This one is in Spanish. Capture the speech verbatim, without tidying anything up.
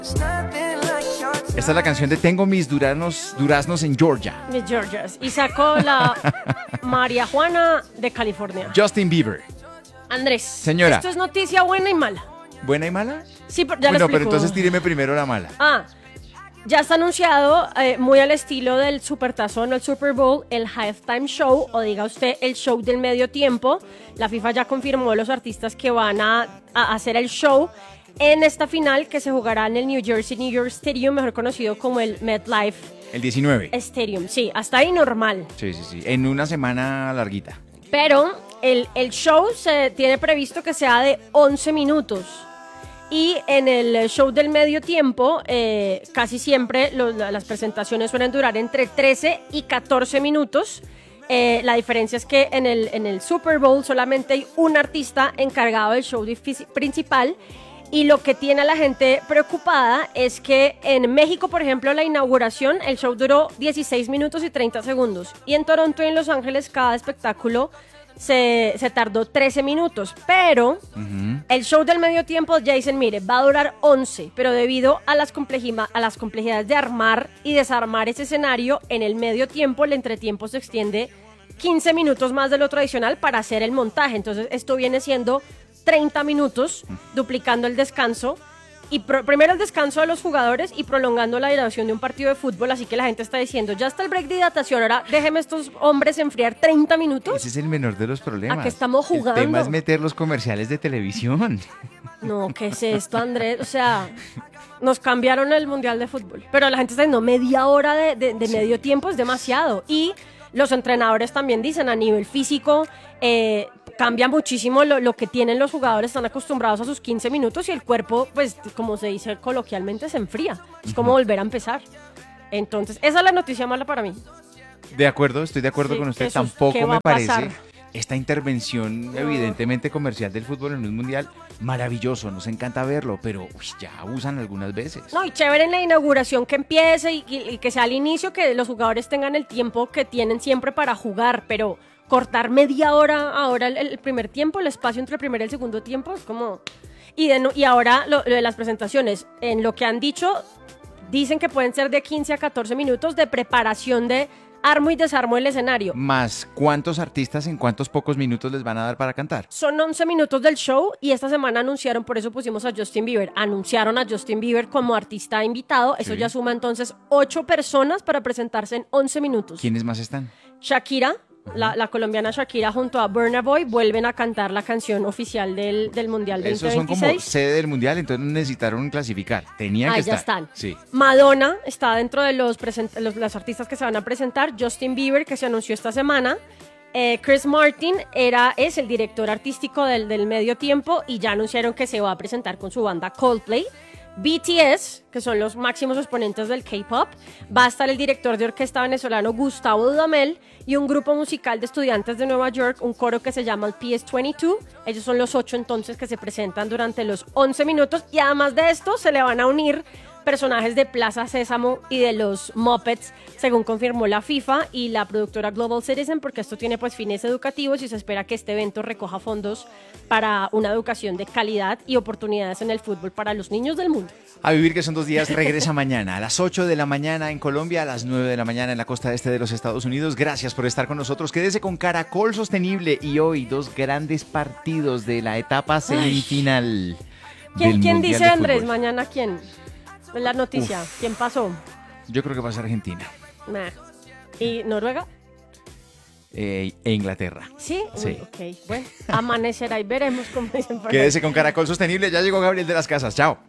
Esta es la canción de Tengo mis duraznos, duraznos en Georgia. Mis Georgias. Y sacó la María Juana de California. Justin Bieber. Andrés. Señora. Esto es noticia buena y mala. ¿Buena y mala? Sí, pero ya bueno, lo pero explico. entonces tíreme primero la mala. Ah, ya está anunciado, eh, muy al estilo del Supertazón o el Super Bowl, el Halftime Show, o diga usted, el show del medio tiempo. La FIFA ya confirmó los artistas que van a, a hacer el show en esta final que se jugará en el New Jersey New York Stadium, mejor conocido como el MetLife El diecinueve. Stadium. Sí, hasta ahí normal. Sí, sí, sí. En una semana larguita. Pero el, el show se tiene previsto que sea de once minutos. Y en el show del medio tiempo, eh, casi siempre los, las presentaciones suelen durar entre trece y catorce minutos. Eh, la diferencia es que en el, en el Super Bowl solamente hay un artista encargado del show difícil, principal. Y lo que tiene a la gente preocupada es que en México, por ejemplo, la inauguración, el show duró dieciséis minutos y treinta segundos. Y en Toronto y en Los Ángeles cada espectáculo Se, se tardó trece minutos, pero uh-huh. el show del medio tiempo, ya dicen, mire, va a durar once, pero debido a las, a las complejidades de armar y desarmar ese escenario, en el medio tiempo, el entretiempo se extiende quince minutos más de lo tradicional para hacer el montaje. Entonces esto viene siendo treinta minutos, duplicando el descanso, y pro, primero el descanso de los jugadores y prolongando la duración de un partido de fútbol. Así que la gente está diciendo, ya está el break de hidratación, ahora déjeme estos hombres enfriar treinta minutos. Ese es el menor de los problemas. ¿A qué estamos jugando? El tema es meter los comerciales de televisión. No, ¿qué es esto, Andrés? O sea, nos cambiaron el Mundial de Fútbol. Pero la gente está diciendo, media hora de, de, de sí. medio tiempo es demasiado. Y los entrenadores también dicen, a nivel físico, eh, cambia muchísimo lo, lo que tienen los jugadores, están acostumbrados a sus quince minutos y el cuerpo, pues, como se dice coloquialmente, se enfría. Es uh-huh. como volver a empezar. Entonces, esa es la noticia mala para mí. De acuerdo, estoy de acuerdo sí, con usted. Jesús, tampoco me parece esta intervención no. evidentemente comercial del fútbol en un mundial maravilloso, nos encanta verlo, pero uy, ya abusan algunas veces. No, y chévere en la inauguración que empiece y, y, y que sea al inicio, que los jugadores tengan el tiempo que tienen siempre para jugar, pero cortar media hora ahora el, el primer tiempo, el espacio entre el primer y el segundo tiempo, es como... Y, de, y ahora lo, lo de las presentaciones, en lo que han dicho, dicen que pueden ser de quince a catorce minutos de preparación de armo y desarmo del escenario. Más, ¿cuántos artistas en cuántos pocos minutos les van a dar para cantar? Son once minutos del show y esta semana anunciaron, por eso pusimos a Justin Bieber, anunciaron a Justin Bieber como artista invitado, eso sí. ya suma entonces ocho personas para presentarse en once minutos. ¿Quiénes más están? Shakira. La, la colombiana Shakira junto a Burna Boy vuelven a cantar la canción oficial del, del Mundial veinte veintiséis. Esos son como sede del Mundial, entonces necesitaron clasificar. Tenían ah, que ya estar. están. Sí. Madonna está dentro de los, present- los, los artistas que se van a presentar. Justin Bieber, que se anunció esta semana. Eh, Chris Martin era, es el director artístico del, del medio tiempo y ya anunciaron que se va a presentar con su banda Coldplay. B T S, que son los máximos exponentes del K-pop, va a estar el director de orquesta venezolano Gustavo Dudamel y un grupo musical de estudiantes de Nueva York, un coro que se llama el P S veintidós. Ellos son los ocho entonces que se presentan durante los once minutos y además de esto se le van a unir personajes de Plaza Sésamo y de los Muppets, según confirmó la FIFA y la productora Global Citizen, porque esto tiene pues fines educativos y se espera que este evento recoja fondos para una educación de calidad y oportunidades en el fútbol para los niños del mundo. A vivir, que son dos días, regresa mañana a las ocho de la mañana en Colombia, a las nueve de la mañana en la costa este de los Estados Unidos. Gracias por estar con nosotros. Quédese con Caracol Sostenible y hoy dos grandes partidos de la etapa semifinal. ¿Quién, ¿quién dice, de Andrés, fútbol. Mañana quién? La noticia, Uf. ¿Quién pasó? Yo creo que va a ser Argentina. Nah. ¿Y Noruega? Eh, e Inglaterra. ¿Sí? Sí. Uy, ok, bueno, amanecerá y veremos cómo dicen por ahí. Quédese con Caracol Sostenible, ya llegó Gabriel de las Casas, chao.